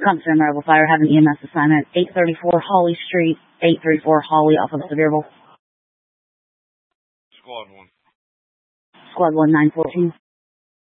Compton Mobile Fire have an EMS assignment, 834 Holly Street, 834 Holly off of Sevierville. Squad 1. Squad 1, 914.